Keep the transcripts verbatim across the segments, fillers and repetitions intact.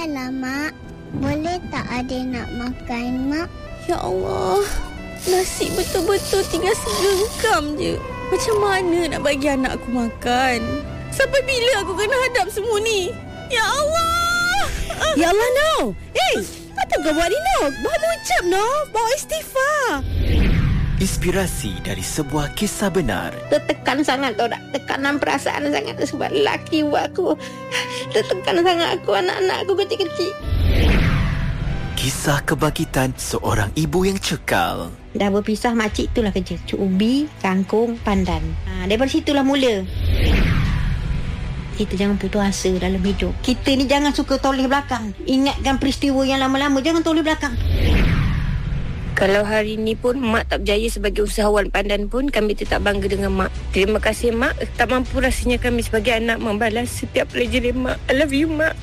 Sampailah, Mak. Boleh tak adik nak makan, Mak? Ya Allah, nasi betul-betul tinggal segenggam je. Macam mana nak bagi anak aku makan? Sampai bila aku kena hadap semua ni? Ya Allah! Ya Allah, no. Eh, apa kau buat ni, no? Baru ucap, no? Bawa istighfar. Inspirasi dari sebuah kisah benar. Tertekan sangat tau tak? Tekanan perasaan sangat sebab lelaki buat aku. Tertekan sangat aku, anak-anak aku kecil-kecil. Kisah kebangkitan seorang ibu yang cekal. Dah berpisah, makcik itulah kerja. Cuk ubi, kangkung, pandan. Ha, daripada situlah mula. Kita jangan putus asa dalam hidup. Kita ni jangan suka toleh belakang. Ingatkan peristiwa yang lama-lama, jangan toleh belakang. Kalau hari ni pun Mak tak berjaya sebagai usahawan pandan pun, kami tetap bangga dengan Mak. Terima kasih Mak. Tak mampu rasanya kami sebagai anak membalas setiap pelajaran Mak. I love you Mak.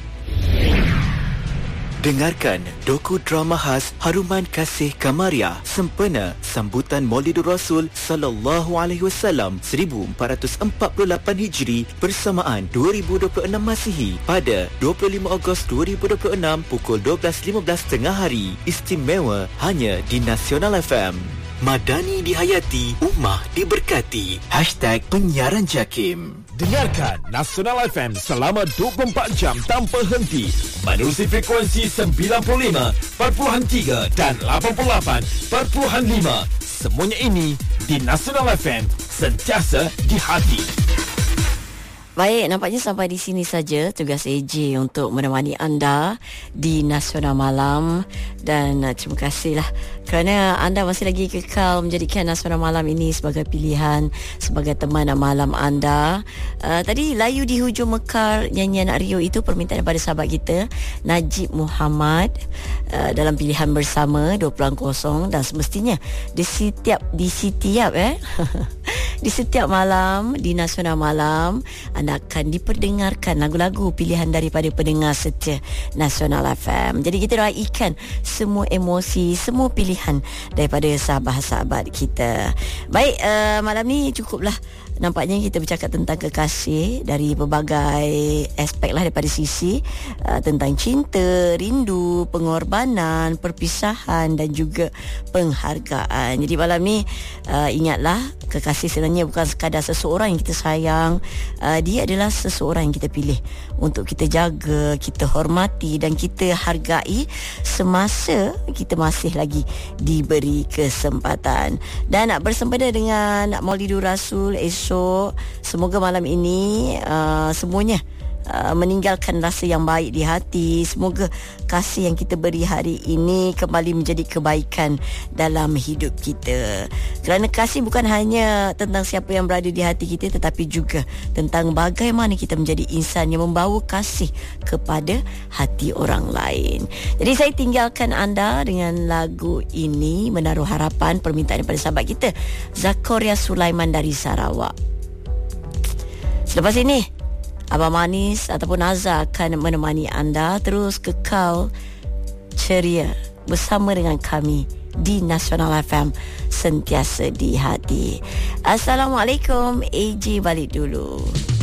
Dengarkan doku drama khas Haruman Kasih Kamaria sempena sambutan Maulidur Rasul sallallahu alaihi wasallam seribu empat ratus empat puluh lapan Hijri bersamaan dua ribu dua puluh enam Masihi pada dua puluh lima Ogos dua ribu dua puluh enam pukul dua belas lima belas tengah hari. Istimewa hanya di Nasional F M. Madani dihayati, Ummah diberkati. Hashtag Penyiaran Jakim. Dengarkan Nasional F M selama dua puluh empat jam tanpa henti menerusi frekuensi sembilan puluh lima perpuluhan tiga dan lapan puluh lapan perpuluhan lima. Semuanya ini di Nasional F M, sentiasa di hati. Baik, nampaknya sampai di sini saja tugas A J untuk menemani anda di Nasional Malam. Dan uh, terima kasihlah kerana anda masih lagi kekal menjadikan Nasional Malam ini sebagai pilihan, sebagai teman malam anda. Uh, tadi layu di hujung mekar nyanyian Nak Rio itu permintaan daripada sahabat kita Najib Muhammad uh, dalam pilihan bersama dua puluh kosong. Dan semestinya di setiap di setiap eh di setiap malam di Nasional Malam anda akan diperdengarkan lagu-lagu pilihan daripada pendengar setia Nasional F M. Jadi kita raikan semua emosi, semua pilihan daripada sahabat-sahabat kita. Baik, uh, malam ni cukuplah. Nampaknya kita bercakap tentang kekasih dari berbagai aspek lah, daripada sisi uh, tentang cinta, rindu, pengorbanan, perpisahan dan juga penghargaan. Jadi malam ni uh, ingatlah, kekasih sebenarnya bukan sekadar seseorang yang kita sayang. Uh, dia adalah seseorang yang kita pilih untuk kita jaga, kita hormati dan kita hargai semasa kita masih lagi diberi kesempatan. Dan nak bersempena dengan Maulidur Rasul esok, semoga malam ini uh, semuanya Uh, meninggalkan rasa yang baik di hati. Semoga kasih yang kita beri hari ini kembali menjadi kebaikan dalam hidup kita. Kerana kasih bukan hanya tentang siapa yang berada di hati kita, tetapi juga tentang bagaimana kita menjadi insan yang membawa kasih kepada hati orang lain. Jadi saya tinggalkan anda dengan lagu ini, Menaruh Harapan, permintaan daripada sahabat kita Zakaria Sulaiman dari Sarawak. Selepas ini Abang Manis ataupun Azhar akan menemani anda terus kekal ceria bersama dengan kami di Nasional F M, sentiasa di hati. Assalamualaikum. A J balik dulu.